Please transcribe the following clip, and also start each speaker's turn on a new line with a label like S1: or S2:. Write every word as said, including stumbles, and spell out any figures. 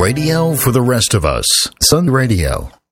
S1: Radio for the rest of us. Sun Radio.